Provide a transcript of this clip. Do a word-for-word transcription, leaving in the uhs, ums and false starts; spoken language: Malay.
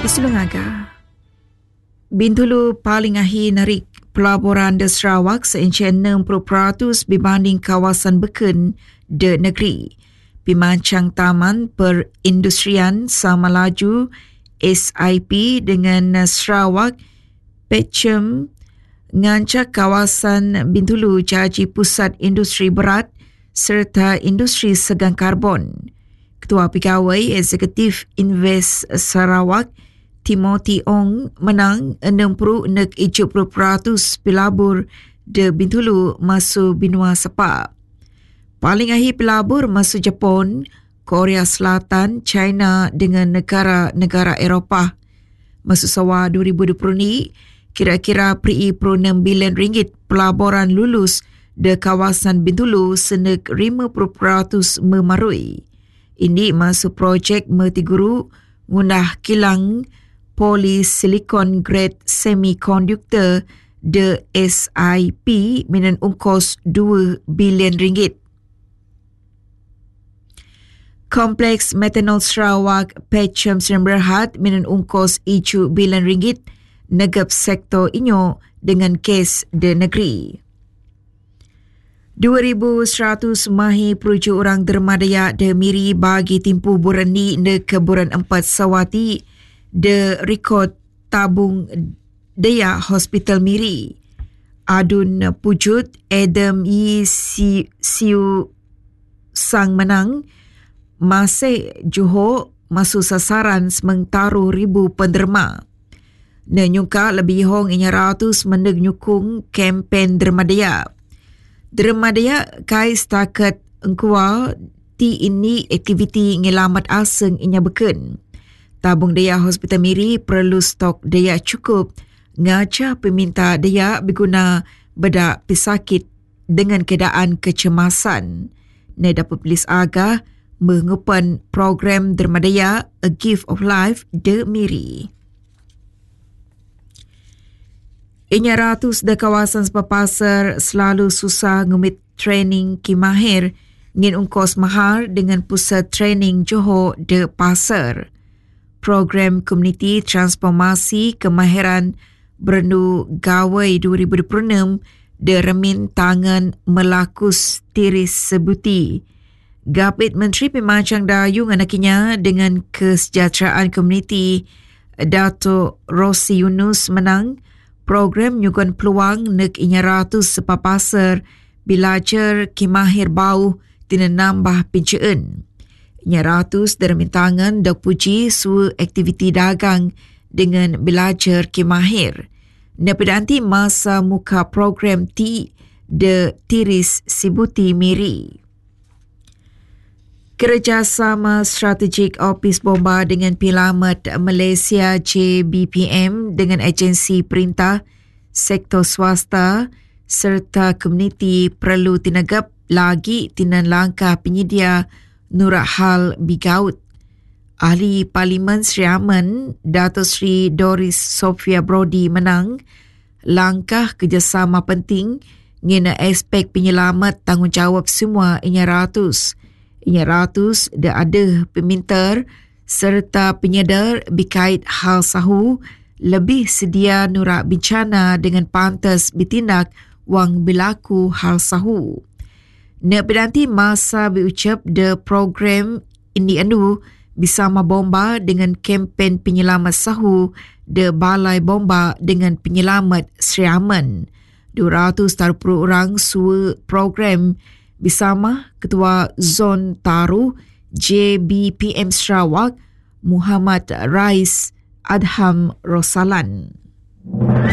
Di Sulungaga, Bintulu paling akhir narik pelaburan di Sarawak seencik enam puluh peratus berbanding kawasan beken di negeri. Pimancang Taman Perindustrian Sama Laju S I P dengan Sarawak Petchem ngancak kawasan Bintulu jadi pusat industri berat serta industri segang karbon. Ketua Pegawai Eksekutif Invest Sarawak Timothy Ong menang enam puluh hingga tujuh puluh peratus pelabur di Bintulu masuk benua sepak. Paling akhir pelabur masuk Jepun, Korea Selatan, China dengan negara-negara Eropah. Masuk Sawa dua ribu dua puluh ni, kira-kira peri enam bilion ringgit pelaburan lulus di kawasan Bintulu senek lima puluh peratus memarui. Ini masuk projek Mertiguru ngundah kilang polysilicon grade semiconductor de S I P dengan ongkos dua bilion ringgit. Kompleks Metanol Sarawak Petchem Sdn Bhd dengan ongkos tujuh bilion ringgit negap sektor inyo dengan kes de negeri. dua ribu seratus mahi perujuk orang dermadaya de Miri bagi timpu burani de keburan empat Sawati de rekod tabung daya Hospital Miri. Adun Pujut Adam Yi Siu Sang menang masih Johor masuk sasaran semengtaruh ribu penderma. Nenyuka lebih hong inya ratus mendeg nyukung kempen dermadaya. Dermadaya kai setakat engkua ti ini aktiviti ngelamat aseng inya beken. Tabung daya Hospital Miri perlu stok daya cukup ngaca peminta daya berguna bedak pesakit dengan keadaan kecemasan. Ne dapat polis agah mengupan program dermadaya A Gift of Life de Miri. Inya ratus de kawasan sepapasar selalu susah ngumit training kimahir ngin ungkos mahal dengan pusat training Johor de Pasar. Program Komuniti Transformasi Kemahiran Berendu Gawai dua ribu dua puluh enam de remin tangan melakus tiris sebuti. Gapit Menteri Pemancang Dayung anakinya dengan kesejahteraan komuniti Dato' Rosi Yunus menang program nyugun peluang nek inya ratus sepapasar bilajar kimahir bau tina nambah pincaan. Inya ratus dermintangan dak puji su aktiviti dagang dengan belajar kimahir. Nepedanti masa muka program ti de tiris sibuti Miri. Kerjasama strategik Opis Bomba dengan Pilamat Malaysia J B P M dengan agensi perintah, sektor swasta serta komuniti perlu tinagap lagi tinan langkah penyedia Nurahal Bigaut. Ahli Parlimen Sri Aman, Dato' Sri Doris Sofia Brody menang langkah kerjasama penting ngena aspek penyelamat tanggungjawab semua inya ratus. Inya ratus dah ada pemintar serta penyedar berkait hal sahu lebih sedia nurak bencana dengan pantas bertindak wang berlaku hal sahu. Nak berdanti masa berucap de program ini andu bersama bomba dengan kempen penyelamat sahu de Balai Bomba dengan penyelamat Sri Aman. dua ratus tiga puluh orang sua program bersama Ketua Zon Taru J B P M Sarawak Muhammad Rais Adham Rosalan.